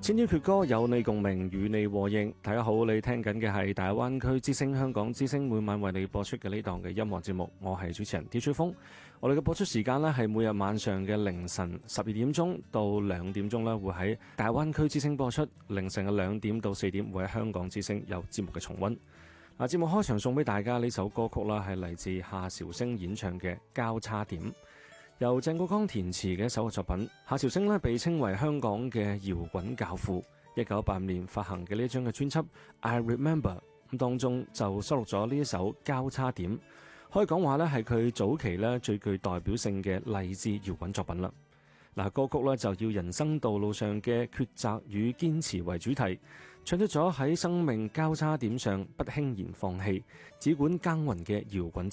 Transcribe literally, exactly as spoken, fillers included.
千禧決歌有你共鳴，與你和應。大家好，你聽緊嘅係大灣區之聲香港之聲每晚為你播出嘅呢檔嘅音樂節目，我係主持人 D J 風。我哋嘅播出時間呢係每日晚上嘅凌晨十二點鐘到兩點鐘呢會喺大灣區之聲播出，凌晨嘅兩點到四點會喺香港之聲有節目嘅重溫。嗱，節目開場送俾大家呢首歌曲啦，係嚟自夏韶聲演唱嘅《交叉點》。由鄭國江填詞嘅一首作品，夏韶聲咧被稱為香港嘅搖滾教父。一九八五年發行嘅呢張嘅專輯《I Remember》咁當中就收錄咗呢一首《交叉點》，可以講話咧係佢早期咧最具代表性嘅勵志搖滾作品啦。嗱，歌曲咧就要人生道路上嘅抉擇與堅持為主題，唱出咗喺生命交叉點上不輕言放棄，只管耕耘嘅搖滾